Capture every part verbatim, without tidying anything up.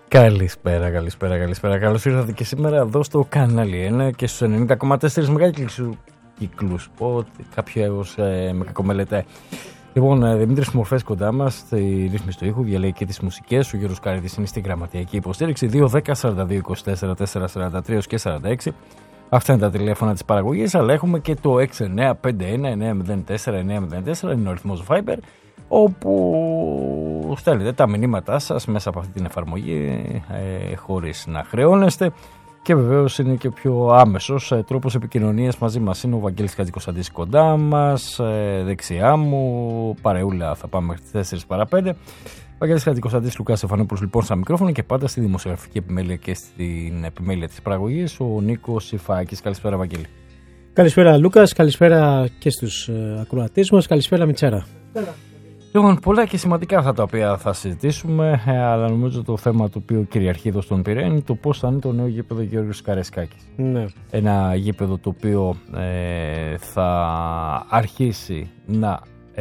Καλησπέρα, καλησπέρα, καλησπέρα. Καλώς ήρθατε και σήμερα εδώ στο κανάλι ένα και στους ενενήντα κόμμα τέσσερα μεγάκυκλους. Πω κάποιος ε, με κακομελετάει. Λοιπόν, ε, Δημήτρης Μορφές κοντά μας, στη ρύθμιση του ήχου, διαλέγει και τις μουσικές. Ο Γιώργος Καρύδης είναι στη γραμματιακή υποστήριξη. δύο δέκα σαράντα δύο είκοσι τέσσερα τετρακόσια σαράντα τρία και σαράντα έξι. Αυτά είναι τα τηλέφωνα της παραγωγής, αλλά έχουμε και το έξι εννιά πέντε ένα εννιά μηδέν τέσσερα εννιά μηδέν τέσσερα, είναι ο αριθμός Viber, όπου στέλνετε τα μηνύματά σας μέσα από αυτή την εφαρμογή ε, χωρίς να χρεώνεστε, και βεβαίως είναι και ο πιο άμεσος ε, τρόπος επικοινωνίας μαζί μας. Είναι ο Βαγγέλης Χατζικοσταντής κοντά μας, ε, δεξιά μου, παρεούλα θα πάμε μέχρι τις τέσσερις παρά πέντε. Βαγγέλης Χατζικοσταντής, Λουκάς Στεφανόπουλος λοιπόν στα μικρόφωνα, και πάντα στη δημοσιογραφική επιμέλεια και στην επιμέλεια της παραγωγής ο Νίκος Ιφάκης. Καλησπέρα Βαγγέλη. Καλησπέρα Λούκας, καλησπέρα και στους ε, ακροατές μας, καλησπέρα Μιτσέρα. Λοιπόν, πολλά και σημαντικά αυτά τα οποία θα συζητήσουμε, ε, αλλά νομίζω το θέμα το οποίο κυριαρχεί εδώ στον Πειραιά είναι το πώς θα είναι το νέο γήπεδο Γεώργιος Καραϊσκάκης. Ναι. Ένα γήπεδο το οποίο ε, θα αρχίσει να... Ε,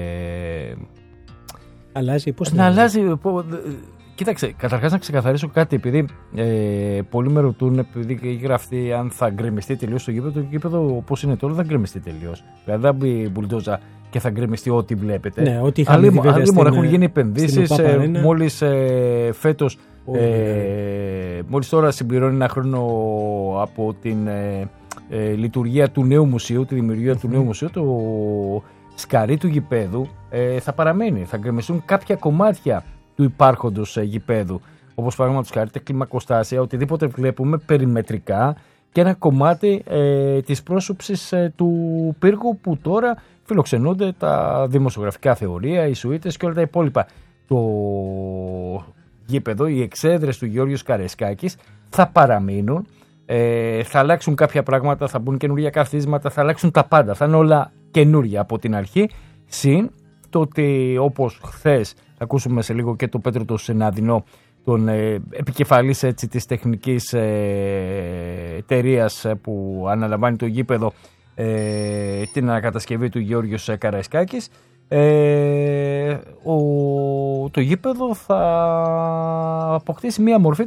αλλάζει, πώς να αλλάζει... Πω, κοίταξε, καταρχάς να ξεκαθαρίσω κάτι, επειδή ε, πολλοί με ρωτούν, επειδή έχει γραφτεί αν θα γκρεμιστεί τελείως το γήπεδο. Το γήπεδο όπως είναι τώρα δεν γκρεμιστεί τελείως. Δηλαδή θα μπει μπουλντόζα και θα γκρεμιστεί ό,τι βλέπετε. Ναι, ό,τι είχαμε δει βέβαια στην, έχουν γίνει επενδύσεις. Ε, μόλις ε, φέτος, oh, ε, yeah. μόλις τώρα συμπληρώνει ένα χρόνο από την ε, ε, λειτουργία του νέου μουσείου, τη δημιουργία mm-hmm. του νέου μουσείου, το σκαρί του γηπέδου ε, θα παραμένει. Θα γκρεμιστούν κάποια κομμάτια του υπάρχοντος ε, γηπέδου, όπως παραδείγματος χάρη τα κλιμακοστάσια, οτιδήποτε βλέπουμε περιμετρικά, και ένα κομμάτι ε, της πρόσωψης ε, του πύργου που τώρα φιλοξενούνται τα δημοσιογραφικά θεωρία, οι σουίτες και όλα τα υπόλοιπα. Το γήπεδο, οι εξέδρες του Γεώργιος Καραϊσκάκης θα παραμείνουν, ε, θα αλλάξουν κάποια πράγματα, θα μπουν καινούργια καθίσματα, θα αλλάξουν τα πάντα, θα είναι όλα καινούργια από την αρχή, συν το ότι όπως χθες θα ακούσουμε σε λίγο και το Πέτρο το Συναδεινό, τον ε, επικεφαλής έτσι, της τεχνικής ε, εταιρείας που αναλαμβάνει το γήπεδο, ε, την ανακατασκευή του Γεώργιος Καραϊσκάκης. Ε, ο, το γήπεδο θα αποκτήσει μία μορφή